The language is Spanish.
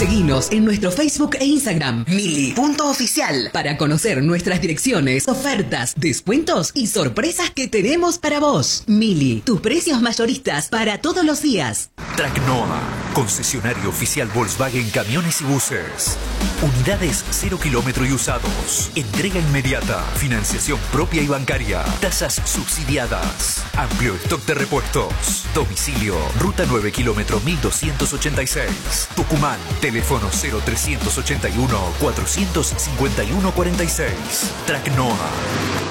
Seguinos en nuestro Facebook e Instagram, Mili.oficial, para conocer nuestras direcciones, ofertas, descuentos y sorpresas que tenemos para vos. Mili, tus precios mayoristas para todos los días. Tracnoa, concesionario oficial Volkswagen Camiones y Buses. Unidades 0 kilómetro y usados. Entrega inmediata. Financiación propia y bancaria. Tasas subsidiadas. Amplio stock de repuestos. Domicilio, Ruta 9 kilómetro 1286. Tucumán, teléfono 0381 451 46. Tracnoa.